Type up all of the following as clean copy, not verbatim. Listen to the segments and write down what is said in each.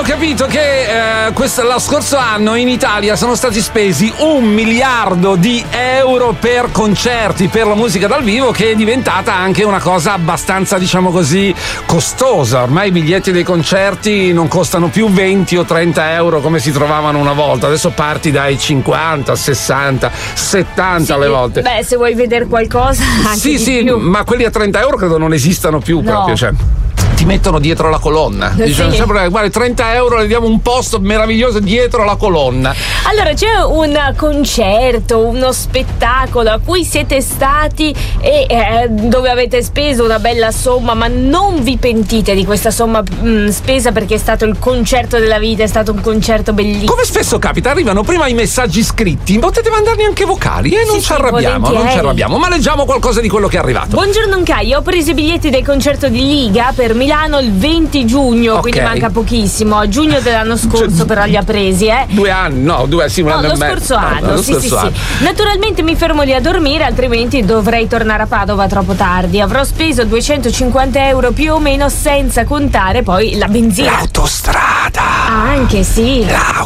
Ho capito che lo scorso anno in Italia sono stati spesi 1 miliardo di euro per concerti, per la musica dal vivo, che è diventata anche una cosa abbastanza, diciamo così, costosa. Ormai i biglietti dei concerti non costano più 20 o 30 euro come si trovavano una volta. Adesso parti dai 50, 60, 70 alle volte. Beh, se vuoi vedere qualcosa anche sì, più. Ma quelli a 30 euro credo non esistano più proprio, cioè ti mettono dietro la colonna. Dicono sempre, guarda, 30 euro le diamo un posto meraviglioso dietro la colonna. Allora, c'è un concerto, uno spettacolo a cui siete stati e dove avete speso una bella somma, ma non vi pentite di questa somma spesa, perché è stato il concerto della vita, è stato un concerto bellissimo. Come spesso capita, arrivano prima i messaggi scritti, potete mandarli anche vocali e non ci arrabbiamo, ma leggiamo qualcosa di quello che è arrivato. Buongiorno Caio, ho preso i biglietti del concerto di Liga per Milano il 20 giugno, quindi manca pochissimo. A giugno dell'anno scorso però li ha presi, 2 anni, un anno e mezzo. Scorso anno, sì. Naturalmente mi fermo lì a dormire, altrimenti dovrei tornare a Padova troppo tardi. Avrò speso 250 euro più o meno, senza contare poi la benzina. L'autostrada! Anche sì.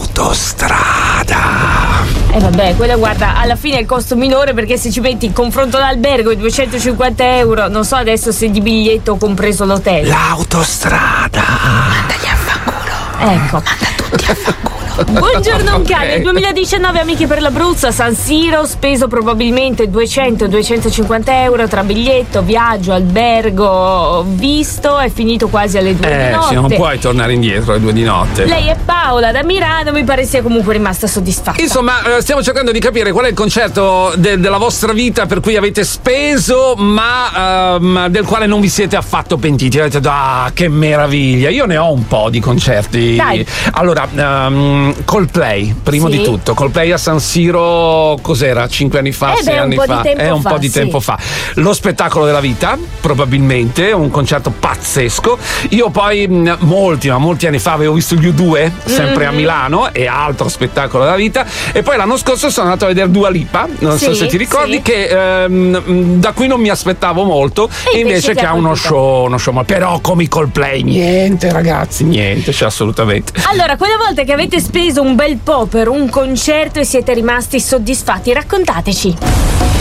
L'autostrada! E vabbè, quello guarda, alla fine è il costo minore, perché se ci metti in confronto l'albergo e 250 euro, non so adesso se di biglietto ho compreso l'hotel. L'autostrada! Mandali a fanculo. Ecco. Manda tutti a fanculo. Buongiorno Caio, nel 2019 Amici per l'Abruzzo a San Siro, speso probabilmente 200-250 euro tra biglietto, viaggio, albergo, visto, è finito quasi alle 2 di notte. Sì, non puoi tornare indietro alle 2 di notte. Lei è Paola da Milano, mi pare sia comunque rimasta soddisfatta. Insomma, stiamo cercando di capire qual è il concerto della vostra vita per cui avete speso, ma del quale non vi siete affatto pentiti. Avete detto, che meraviglia. Io ne ho un po' di concerti. Dai. Allora, Coldplay, primo di tutto. Coldplay a San Siro, cos'era? 5 anni fa, 6 anni fa? Un po' di tempo fa. Lo spettacolo della vita, probabilmente, un concerto pazzesco. Io poi, molti anni fa, avevo visto gli U2, sempre a Milano, e altro spettacolo della vita. E poi l'anno scorso sono andato a vedere Dua Lipa, non so se ti ricordi, che da cui non mi aspettavo molto, e invece che ha uno show, ma però come i Coldplay, niente ragazzi, niente, cioè assolutamente. Allora, quelle volte che avete speso un bel po' per un concerto e siete rimasti soddisfatti, raccontateci.